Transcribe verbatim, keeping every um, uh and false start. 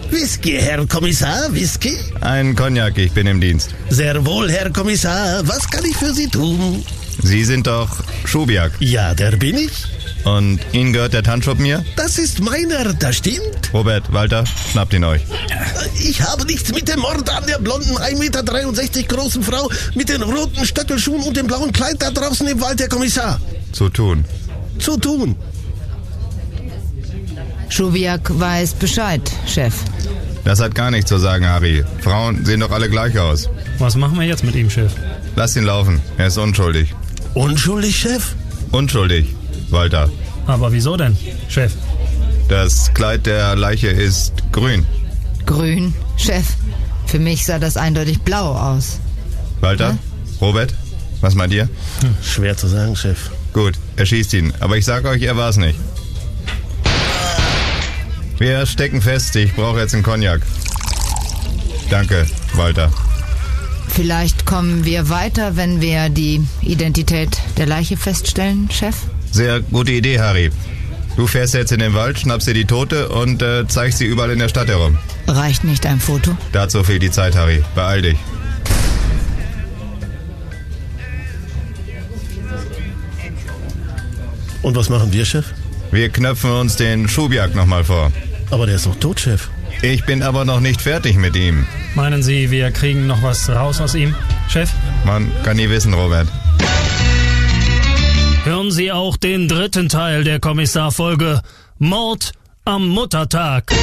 Whisky, Herr Kommissar, Whisky? Ein Cognac, ich bin im Dienst. Sehr wohl, Herr Kommissar. Was kann ich für Sie tun? Sie sind doch Schubiak. Ja, der bin ich. Und Ihnen gehört der Tanzshop mir? Das ist meiner, das stimmt. Robert, Walter, schnappt ihn euch. Ich habe nichts mit dem Mord an der blonden, ein Meter dreiundsechzig großen Frau mit den roten Stöckelschuhen und dem blauen Kleid da draußen im Wald, Herr Kommissar. Zu tun. Zu tun. Schubiak weiß Bescheid, Chef. Das hat gar nichts zu sagen, Harry. Frauen sehen doch alle gleich aus. Was machen wir jetzt mit ihm, Chef? Lasst ihn laufen. Er ist unschuldig. Unschuldig, Chef? Unschuldig, Walter. Aber wieso denn, Chef? Das Kleid der Leiche ist grün. Grün, Chef. Für mich sah das eindeutig blau aus. Walter? Hm? Robert? Was meint ihr? Hm, schwer zu sagen, Chef. Gut, erschießt ihn. Aber ich sag euch, er war's nicht. Wir stecken fest. Ich brauche jetzt einen Cognac. Danke, Walter. Vielleicht kommen wir weiter, wenn wir die Identität der Leiche feststellen, Chef? Sehr gute Idee, Harry. Du fährst jetzt in den Wald, schnappst dir die Tote und äh, zeigst sie überall in der Stadt herum. Reicht nicht ein Foto? Dazu fehlt die Zeit, Harry. Beeil dich. Und was machen wir, Chef? Wir knöpfen uns den Schubiak nochmal vor. Aber der ist doch tot, Chef. Ich bin aber noch nicht fertig mit ihm. Meinen Sie, wir kriegen noch was raus aus ihm, Chef? Man kann nie wissen, Robert. Hören Sie auch den dritten Teil der Kommissarfolge Mord am Muttertag.